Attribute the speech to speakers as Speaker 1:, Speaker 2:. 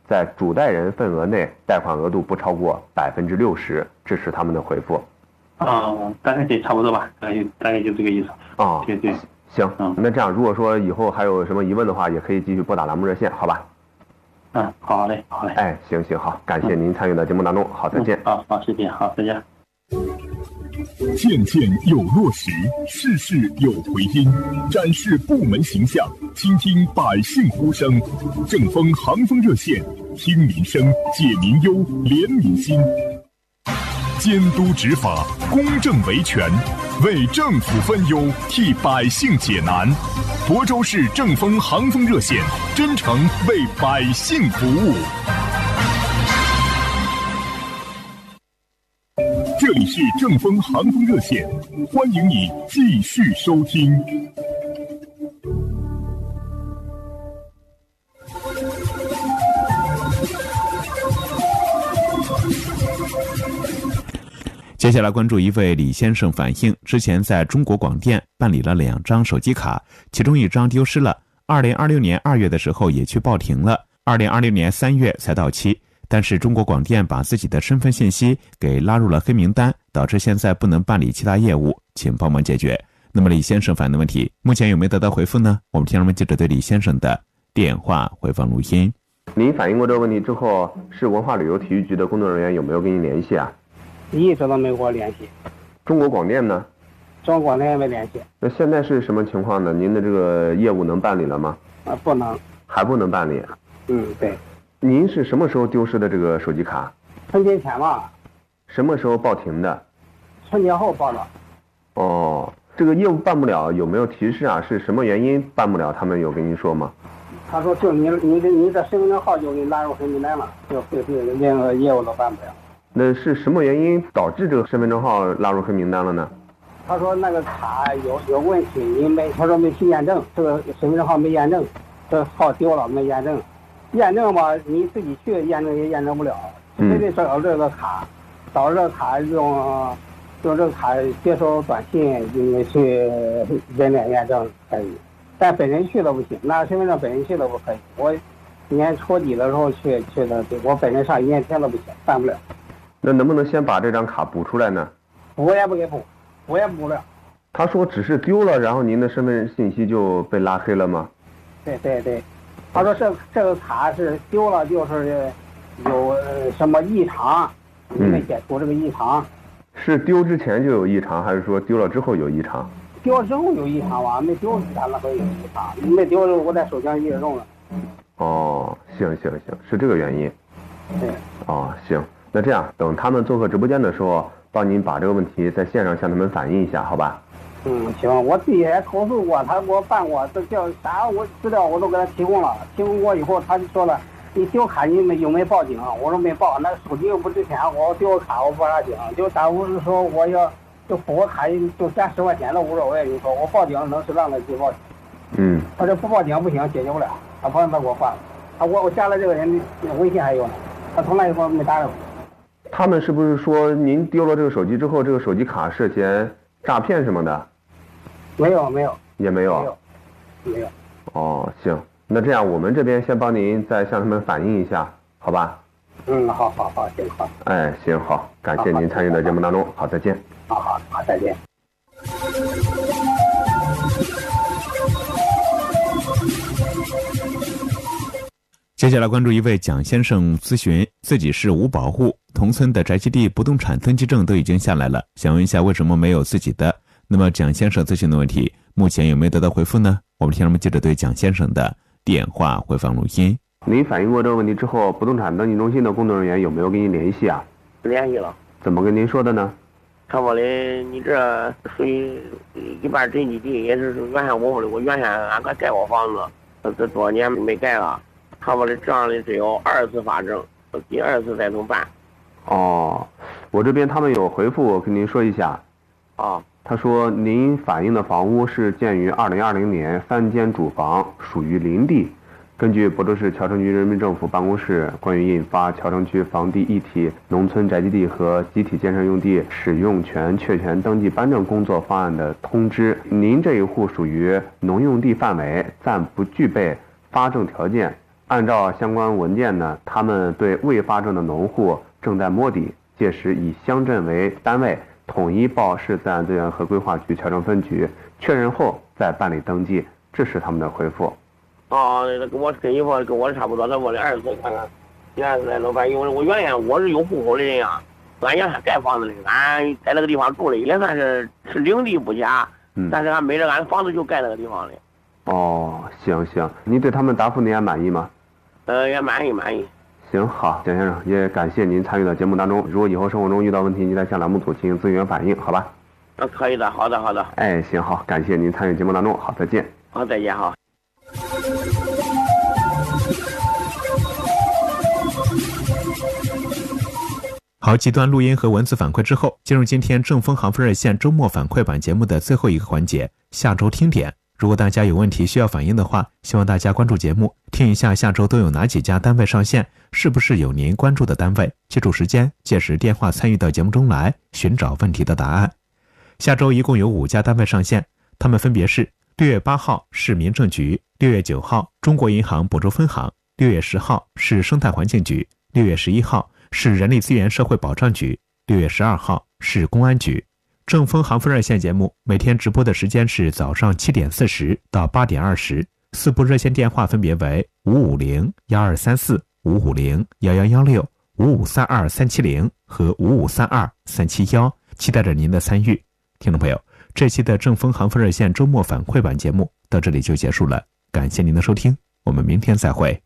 Speaker 1: 在主贷人份额内贷款额度不超过60%，这是他们的回复。
Speaker 2: 大概这差不多吧，大概就这个意思。对。
Speaker 1: 行，那这样如果说以后还有什么疑问的话，也可以继续拨打栏目热线，好吧？
Speaker 2: 好嘞。
Speaker 1: 哎，行，好，感谢您参与到节目当中，好，再见。
Speaker 2: 好，谢谢，好，再见。
Speaker 3: 件件有落实，事事有回音，展示部门形象，倾听百姓呼声。正风航风热线，听民生，解民忧，怜民心。监督执法，公正维权，为政府分忧，替百姓解难。亳州市正风航风热线，真诚为百姓服务。这里是正风航风热线，欢迎你继续收听。
Speaker 4: 接下来关注一位李先生反映，之前在中国广电办理了2张手机卡，其中1张丢失了，2026年2月的时候也去报停了，2026年3月才到期，但是中国广电把自己的身份信息给拉入了黑名单，导致现在不能办理其他业务，请帮忙解决。那么李先生反映的问题目前有没有得到回复呢？我们听众们记者对李先生的电话回放录音。
Speaker 1: 您反映过这个问题之后，市文化旅游体育局的工作人员有没有跟您联系啊？
Speaker 5: 一直都没跟我联系。
Speaker 1: 中国广电呢？
Speaker 5: 中国广电也没联系。
Speaker 1: 那现在是什么情况呢？您的这个业务能办理了吗？
Speaker 5: 不能。
Speaker 1: 还不能办理？
Speaker 5: 对。
Speaker 1: 您是什么时候丢失的这个手机卡？
Speaker 5: 春节前吧。
Speaker 1: 什么时候报停的？
Speaker 5: 春节后报的。
Speaker 1: 这个业务办不了，有没有提示啊？是什么原因办不了？他们有跟您说吗？
Speaker 5: 他说就你的身份证号就给你拉入黑名单了，就任何业务都办不了。
Speaker 1: 那是什么原因导致这个身份证号拉入黑名单了呢？
Speaker 5: 他说那个卡有问题，他说没去验证，这个身份证号没验证，这号丢了没验证，验证吧你自己去验证也验证不了，非得找这个卡，找这个卡用这个卡接收短信，你去人脸验证可以，但本人去了不行，拿身份证本人去了不可以。我年初底的时候去的，我本人上营业厅了不行，办不了。
Speaker 1: 那能不能先把这张卡补出来呢？
Speaker 5: 我也不给补，我也补不了。
Speaker 1: 他说只是丢了，然后您的身份信息就被拉黑了吗？
Speaker 5: 对，他说这个卡是丢了，就是有什么异常，你没解除这个异常。
Speaker 1: 是丢之前就有异常，还是说丢了之后有异常？
Speaker 5: 丢了之后有异常吧，没丢之前那会有异常，没丢的时候我在手机上一直用了。
Speaker 1: 行，是这个原因。
Speaker 5: 对。
Speaker 1: 行。那这样，等他们做客直播间的时候，帮您把这个问题在线上向他们反映一下，好吧？
Speaker 5: 行，我自己也投诉过，他给我办过，这叫啥资料我都给他提供了，提供过以后，他就说了，你丢卡你有没有报警？我说没报，那手机又不值钱，我丢个卡我报啥警？就假如是说我要就补个卡就加10块钱都无所谓，你说我报警能适当的去报警。他这不报警不行，解决不了，他不让他给我换了，我加了这个人微信还有呢，他从来没搭理我。
Speaker 1: 他们是不是说您丢了这个手机之后，这个手机卡涉嫌诈骗什么的？
Speaker 5: 没有，
Speaker 1: 也没有。行，那这样我们这边先帮您再向他们反映一下，好吧？
Speaker 5: 好，行，好。
Speaker 1: 行，好，感谢您参与到节目当中，好，再见。
Speaker 5: 好，再见。
Speaker 4: 接下来关注一位蒋先生咨询，自己是无保户，同村的宅基地不动产登记证都已经下来了，想问一下为什么没有自己的？那么蒋先生咨询的问题目前有没有得到回复呢？我们听众们记者对蒋先生的电话回放录音。
Speaker 1: 您反映过这个问题之后，不动产登记中心的工作人员有没有跟您联系啊？
Speaker 6: 联系了。
Speaker 1: 怎么跟您说的呢？
Speaker 6: 他说的你这属于一半宅基地，也是原先我原先俺哥盖过房子，这多少年没盖了。他说的这样的只有2次发证，第2次再重办。
Speaker 1: 我这边他们有回复，我跟您说一下。他说您反映的房屋是建于2020年3间主房，属于林地。根据亳州市谯城区人民政府办公室关于印发谯城区房地一体农村宅基地和集体建设用地使用权确权登记颁证工作方案的通知，您这一户属于农用地范围，暂不具备发证条件， 按照相关文件呢，他们对未发证的农户正在摸底，届时以乡镇为单位统一报市自然资源和规划局侨政分局确认后再办理登记，这是他们的回复。
Speaker 6: 跟我跟一方跟我差不多，他问了20次看看，第2次来弄办，因为我原先我是有户口的人呀，俺原先盖房子的，俺在那个地方住的，也算是领地不假，但是俺没着俺房子就盖那个地方的。
Speaker 1: 行，您对他们答复您还满意吗？
Speaker 6: 也满意。
Speaker 1: 行，好，蒋先生，也感谢您参与到节目当中。如果以后生活中遇到问题，您再向栏目组进行咨询反映，好吧？
Speaker 6: 可以的，好的。
Speaker 1: 行，好，感谢您参与节目当中，好，再见。
Speaker 6: 好，再见，好。
Speaker 4: 好，几段录音和文字反馈之后，进入今天正风航风热线周末反馈版节目的最后一个环节，下周听点。如果大家有问题需要反映的话，希望大家关注节目，听一下下周都有哪几家单位上线，是不是有您关注的单位，记住时间，届时电话参与到节目中来，寻找问题的答案。下周一共有5家单位上线，他们分别是6月8号市民政局，6月9号中国银行亳州分行，6月10号市生态环境局，6月11号市人力资源社会保障局，6月12号市公安局。正风航风热线节目每天直播的时间是早上7点40到8点20，4部热线电话分别为550-1234、550-1116、5532370和5532371，期待着您的参与。听众朋友，这期的正风航风热线周末反馈版节目到这里就结束了，感谢您的收听，我们明天再会。